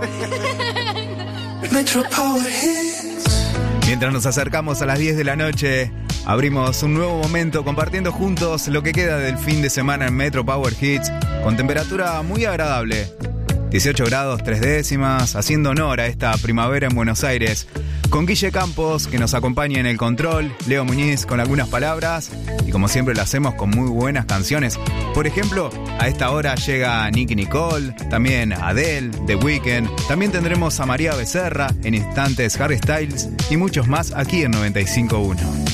Metro Power Hits. Mientras nos acercamos a las 10 de la noche, abrimos un nuevo momento compartiendo juntos lo que queda del fin de semana en Metro Power Hits, con temperatura muy agradable. 18 grados 3 décimas, haciendo honor a esta primavera en Buenos Aires. Con Guille Campos, que nos acompaña en el control, Leo Muñiz con algunas palabras, y como siempre lo hacemos con muy buenas canciones. Por ejemplo, a esta hora llega Nicki Nicole, también Adele, The Weeknd, también tendremos a María Becerra, en instantes Harry Styles y muchos más aquí en 95.1.